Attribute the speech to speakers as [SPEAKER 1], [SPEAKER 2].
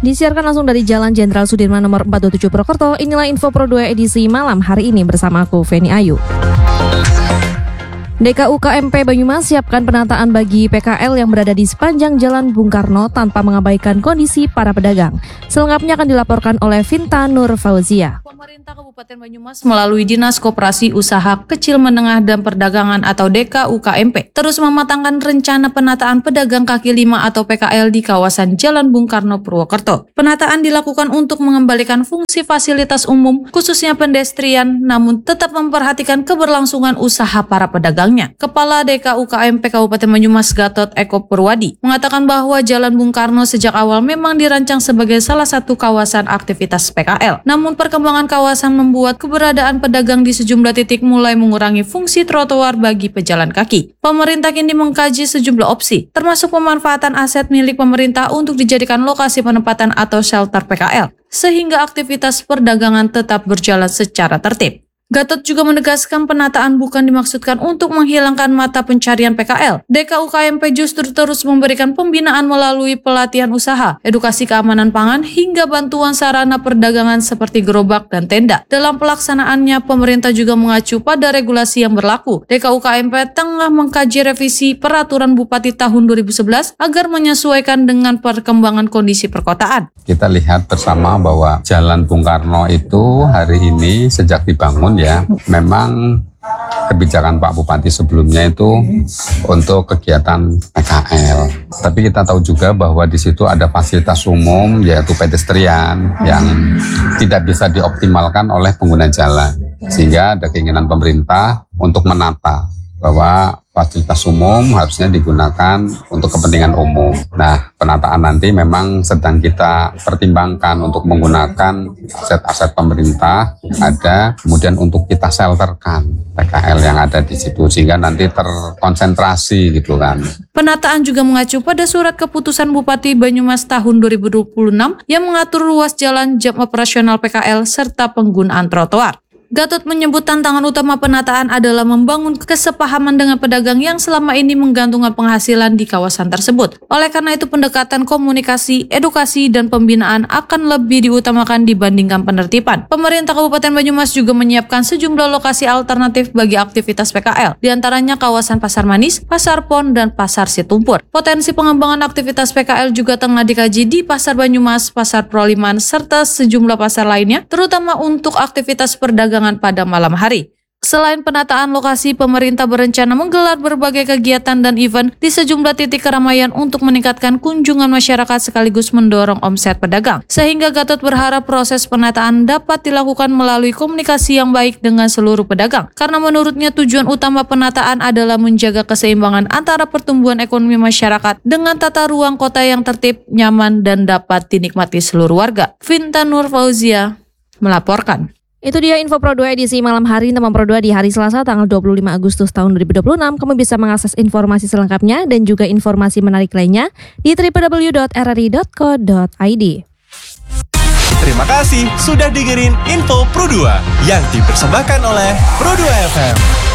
[SPEAKER 1] Disiarkan langsung dari Jalan Jenderal Sudirman nomor 427 Purwokerto. Inilah info Pro 2 edisi malam hari ini bersama aku Feni Ayu. DKUKMP Banyumas siapkan penataan bagi PKL yang berada di sepanjang Jalan Bung Karno tanpa mengabaikan kondisi para pedagang. Selengkapnya akan dilaporkan oleh Vinta Nur Fauzia.
[SPEAKER 2] Pemerintah Kabupaten Banyumas melalui Dinas Koperasi Usaha Kecil Menengah dan Perdagangan atau DKUKMP terus mematangkan rencana penataan pedagang kaki lima atau PKL di kawasan Jalan Bung Karno Purwokerto. Penataan dilakukan untuk mengembalikan fungsi fasilitas umum khususnya pedestrian namun tetap memperhatikan keberlangsungan usaha para pedagang. Kepala DKUKMP Kabupaten Banyumas Gatot Eko Purwadi mengatakan bahwa Jalan Bung Karno sejak awal memang dirancang sebagai salah satu kawasan aktivitas PKL. Namun perkembangan kawasan membuat keberadaan pedagang di sejumlah titik mulai mengurangi fungsi trotoar bagi pejalan kaki. Pemerintah kini mengkaji sejumlah opsi, termasuk pemanfaatan aset milik pemerintah untuk dijadikan lokasi penempatan atau shelter PKL, sehingga aktivitas perdagangan tetap berjalan secara tertib. Gatot juga menegaskan penataan bukan dimaksudkan untuk menghilangkan mata pencarian PKL. DKUKMP justru terus memberikan pembinaan melalui pelatihan usaha, edukasi keamanan pangan, hingga bantuan sarana perdagangan seperti gerobak dan tenda. Dalam pelaksanaannya, pemerintah juga mengacu pada regulasi yang berlaku. DKUKMP tengah mengkaji revisi Peraturan Bupati tahun 2011 agar menyesuaikan dengan perkembangan kondisi perkotaan.
[SPEAKER 3] Kita lihat bersama bahwa Jalan Bung Karno itu hari ini sejak dibangun ya, memang kebijakan Pak Bupati sebelumnya itu untuk kegiatan PKL. Tapi kita tahu juga bahwa di situ ada fasilitas umum yaitu pedestrian yang tidak bisa dioptimalkan oleh pengguna jalan. Sehingga ada keinginan pemerintah untuk menata bahwa fasilitas umum harusnya digunakan untuk kepentingan umum. Nah, penataan nanti memang sedang kita pertimbangkan untuk menggunakan aset-aset pemerintah ada, kemudian untuk kita shelterkan PKL yang ada di situ sehingga nanti terkonsentrasi gitu kan.
[SPEAKER 2] Penataan juga mengacu pada surat keputusan Bupati Banyumas tahun 2026 yang mengatur ruas jalan jam operasional PKL serta penggunaan trotoar. Gatot menyebut tantangan utama penataan adalah membangun kesepahaman dengan pedagang yang selama ini menggantungkan penghasilan di kawasan tersebut. Oleh karena itu pendekatan komunikasi, edukasi, dan pembinaan akan lebih diutamakan dibandingkan penertiban. Pemerintah Kabupaten Banyumas juga menyiapkan sejumlah lokasi alternatif bagi aktivitas PKL, diantaranya kawasan Pasar Manis, Pasar Pon, dan Pasar Situmpur. Potensi pengembangan aktivitas PKL juga tengah dikaji di Pasar Banyumas, Pasar Proliman, serta sejumlah pasar lainnya, terutama untuk aktivitas perdagangan pada malam hari. Selain penataan lokasi, pemerintah berencana menggelar berbagai kegiatan dan event di sejumlah titik keramaian untuk meningkatkan kunjungan masyarakat sekaligus mendorong omset pedagang. Sehingga Gatot berharap proses penataan dapat dilakukan melalui komunikasi yang baik dengan seluruh pedagang. Karena menurutnya tujuan utama penataan adalah menjaga keseimbangan antara pertumbuhan ekonomi masyarakat dengan tata ruang kota yang tertib, nyaman, dan dapat dinikmati seluruh warga. Vinta Nur Fauzia melaporkan.
[SPEAKER 1] Itu dia info Pro 2 edisi malam hari teman Pro 2 di hari Selasa tanggal 25 Agustus tahun 2026. Kamu bisa mengakses informasi selengkapnya dan juga informasi menarik lainnya di www.rri.co.id.
[SPEAKER 4] Terima kasih sudah dengerin info Pro 2 yang dipersembahkan oleh Pro 2 FM.